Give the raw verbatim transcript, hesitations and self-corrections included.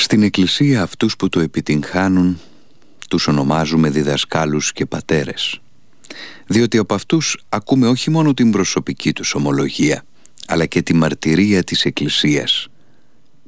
Στην Εκκλησία αυτούς που το επιτυγχάνουν τους ονομάζουμε διδασκάλους και πατέρες, διότι από αυτούς ακούμε όχι μόνο την προσωπική τους ομολογία, αλλά και τη μαρτυρία της Εκκλησίας,